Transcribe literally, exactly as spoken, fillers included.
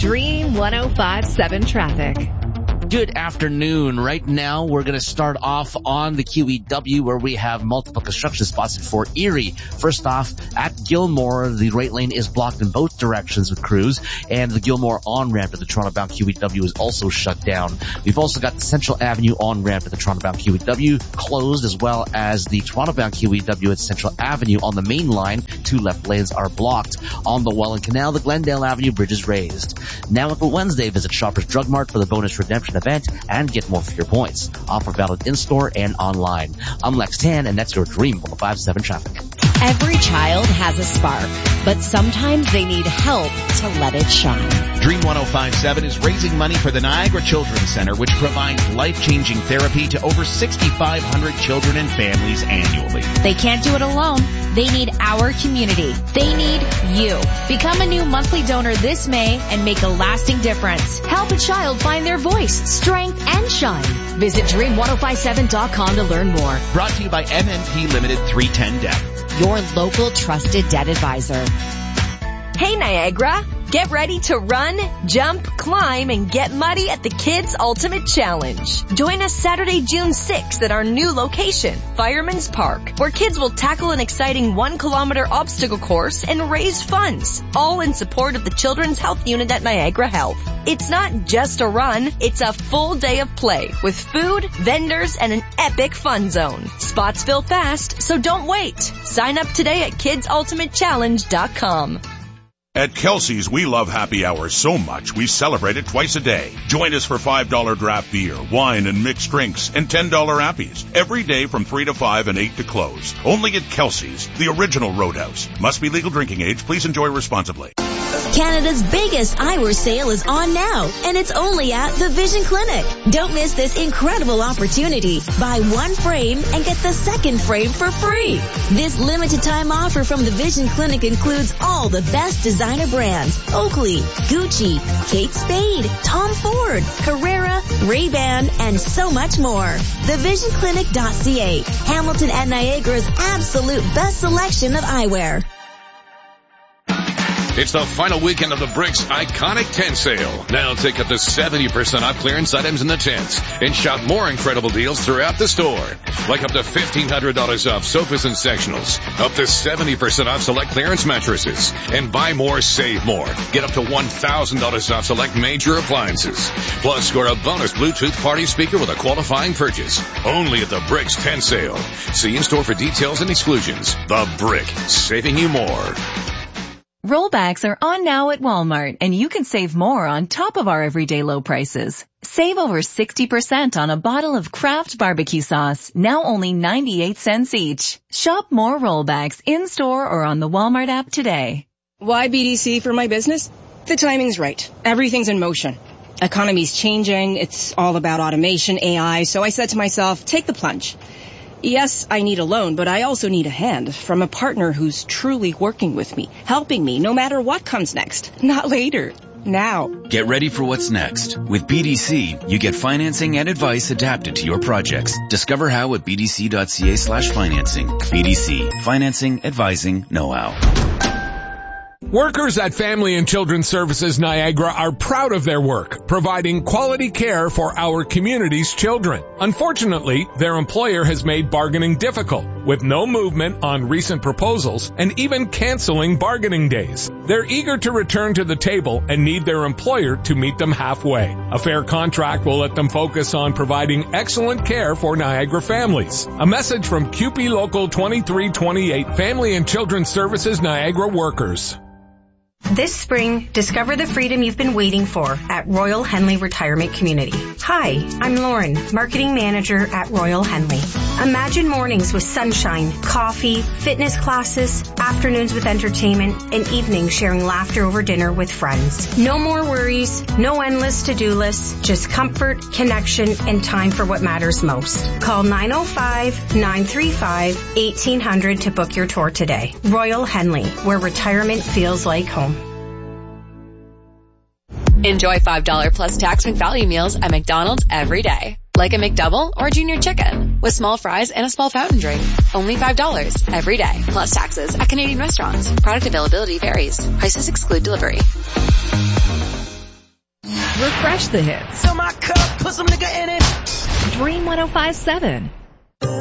Dream one oh five point seven traffic. Good afternoon. Right now, we're going to start off on the Q E W where we have multiple construction spots in Fort Erie. First off, at Gilmore, the right lane is blocked in both directions with crews, and the Gilmore on-ramp to the Toronto-bound Q E W is also shut down. We've also got the Central Avenue on-ramp to the Toronto-bound Q E W closed, as well as the Toronto-bound Q E W at Central Avenue on the main line. Two left lanes are blocked. On the Welland Canal, the Glendale Avenue bridge is raised. Now for Wednesday, visit Shoppers Drug Mart for the bonus redemption event and get more for your points. Offer valid in-store and online. I'm Lex Tan, and that's your Dream one oh five point seven traffic. Every child has a spark, but sometimes they need help to let it shine. Dream one oh five point seven is raising money for the Niagara Children's Center, which provides life-changing therapy to over sixty-five hundred children and families annually. They can't do it alone. They need our community. They need you. Become a new monthly donor this May and make a lasting difference. Help a child find their voice, strength, and shine. Visit dream one oh five seven dot com to learn more. Brought to you by M N P Limited three ten Debt. Your local trusted debt advisor. Hey Niagara, get ready to run, jump, climb, and get muddy at the Kids Ultimate Challenge. Join us Saturday, June sixth at our new location, Fireman's Park, where kids will tackle an exciting one kilometer obstacle course and raise funds, all in support of the Children's Health Unit at Niagara Health. It's not just a run, it's a full day of play with food, vendors, and an epic fun zone. Spots fill fast, so don't wait. Sign up today at kids ultimate challenge dot com. At Kelsey's, we love happy hours so much we celebrate it twice a day. Join us for five dollar draft beer, wine, and mixed drinks, and ten dollar appies. Every day from three to five and eight to close. Only at Kelsey's, the original Roadhouse. Must be legal drinking age. Please enjoy responsibly. Canada's biggest eyewear sale is on now, and it's only at the Vision Clinic. Don't miss this incredible opportunity. Buy one frame and get the second frame for free. This limited time offer from the Vision Clinic includes all the best designer brands: Oakley, Gucci, Kate Spade, Tom Ford, Carrera, Ray-Ban, and so much more. the vision clinic dot c a, Hamilton and Niagara's absolute best selection of eyewear. It's the final weekend of the Bricks Iconic Tent Sale. Now take up to seventy percent off clearance items in the tents and shop more incredible deals throughout the store. Like up to fifteen hundred dollars off sofas and sectionals, up to seventy percent off select clearance mattresses, and buy more, save more. Get up to one thousand dollars off select major appliances. Plus, score a bonus Bluetooth party speaker with a qualifying purchase. Only at the Bricks Tent Sale. See in store for details and exclusions. The Brick, saving you more. Rollbacks are on now at Walmart, and you can save more on top of our everyday low prices. Save over sixty percent on a bottle of Kraft barbecue sauce, now only ninety-eight cents each. Shop more rollbacks in-store or on the Walmart app today. Why B D C for my business? The timing's right. Everything's in motion. Economy's changing. It's all about automation, A I. So I said to myself, take the plunge. Yes, I need a loan, but I also need a hand from a partner who's truly working with me, helping me no matter what comes next. Not later. Now. Get ready for what's next. With B D C, you get financing and advice adapted to your projects. Discover how at b d c dot c a slash financing. B D C. Financing, advising, know-how. Workers at Family and Children's Services Niagara are proud of their work, providing quality care for our community's children. Unfortunately, their employer has made bargaining difficult, with no movement on recent proposals and even canceling bargaining days. They're eager to return to the table and need their employer to meet them halfway. A fair contract will let them focus on providing excellent care for Niagara families. A message from Q P Local twenty-three twenty-eight, Family and Children's Services Niagara workers. This spring, discover the freedom you've been waiting for at Royal Henley Retirement Community. Hi, I'm Lauren, Marketing Manager at Royal Henley. Imagine mornings with sunshine, coffee, fitness classes, afternoons with entertainment, and evenings sharing laughter over dinner with friends. No more worries, no endless to-do lists, just comfort, connection, and time for what matters most. Call nine oh five, nine three five, eighteen hundred to book your tour today. Royal Henley, where retirement feels like home. Enjoy five dollars plus tax-free value meals at McDonald's every day. Like a McDouble or Junior Chicken with small fries and a small fountain drink. Only five dollars every day, plus taxes at Canadian restaurants. Product availability varies. Prices exclude delivery. refresh the hits. Fill my cup, put some nigga in it. Dream one oh five point seven.